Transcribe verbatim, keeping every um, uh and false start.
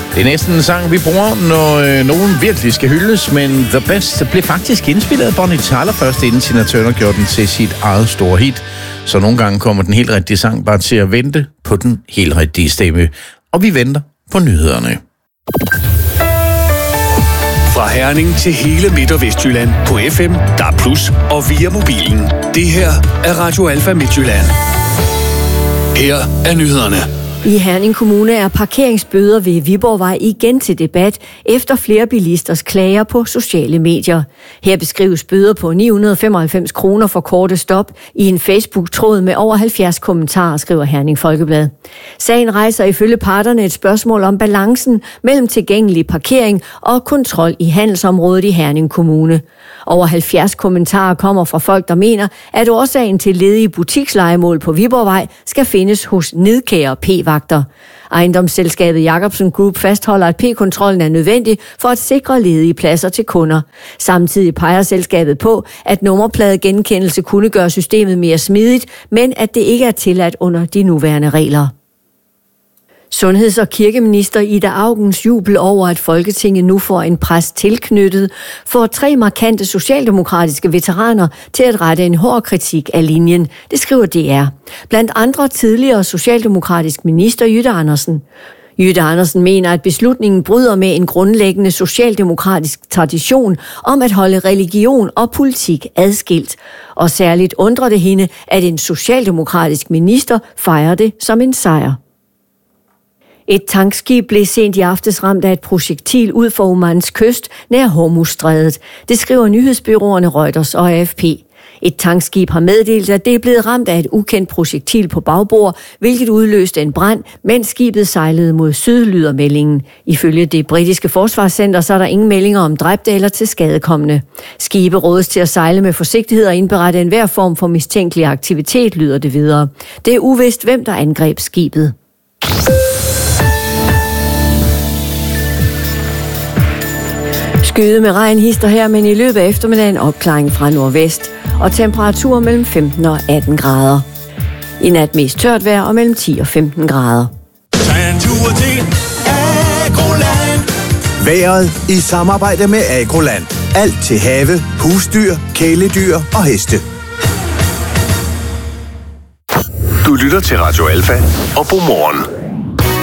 Det er næsten en sang, vi bruger, når øh, nogen virkelig skal hyldes, men The Best blev faktisk indspillet af Bonnie Tyler først, inden Tina Turner gjorde den til sit eget store hit. Så nogle gange kommer den helt rigtige sang bare til at vente på den helt rigtige stemme. Og vi venter på nyhederne. Fra Herning til hele Midt- og Vestjylland på F M, D A B plus, og via mobilen. Det her er Radio Alfa Midtjylland. Her er nyhederne. I Herning Kommune er parkeringsbøder ved Viborgvej igen til debat efter flere bilisters klager på sociale medier. Her beskrives bøder på ni hundrede og femoghalvfems kroner for korte stop i en Facebook-tråd med over halvfjerds kommentarer, skriver Herning Folkeblad. Sagen rejser ifølge parterne et spørgsmål om balancen mellem tilgængelig parkering og kontrol i handelsområdet i Herning Kommune. Over halvfjerds kommentarer kommer fra folk, der mener, at årsagen til ledige butikslejemål på Viborgvej skal findes hos nidkære p-vagter. Ejendomsselskabet Jacobsen Group fastholder, at p-kontrollen er nødvendig for at sikre ledige pladser til kunder. Samtidig peger selskabet på, at nummerpladegenkendelse kunne gøre systemet mere smidigt, men at det ikke er tilladt under de nuværende regler. Sundheds- og kirkeminister Ida Augens jubel over, at Folketinget nu får en præst tilknyttet, får tre markante socialdemokratiske veteraner til at rette en hård kritik af linjen. Det skriver D R. Blandt andre tidligere socialdemokratisk minister Jytte Andersen. Jytte Andersen mener, at beslutningen bryder med en grundlæggende socialdemokratisk tradition om at holde religion og politik adskilt. Og særligt undrer det hende, at en socialdemokratisk minister fejrer det som en sejr. Et tankskib blev sent i aftes ramt af et projektil ud for Omans kyst nær Hormuzstrædet. Det skriver nyhedsbureauerne Reuters og A F P. Et tankskib har meddelt, at det er blevet ramt af et ukendt projektil på bagbord, hvilket udløste en brand, mens skibet sejlede mod syd, lyder meldingen. Ifølge det britiske forsvarscenter så er der ingen meldinger om dræbte eller tilskadekomne. Skibe rådes til at sejle med forsigtighed og indberette enhver form for mistænkelig aktivitet, lyder det videre. Det er uvist, hvem der angreb skibet. Skyde med regn hister her, men i løbet af eftermiddagen opklaring fra nordvest og temperaturer mellem femten og atten grader. I nat mest tørt vejr og mellem ti og femten grader. Vejret i samarbejde med Agroland. Alt til have, husdyr, kæledyr og heste. Du lytter til Radio Alfa og Godmorgen.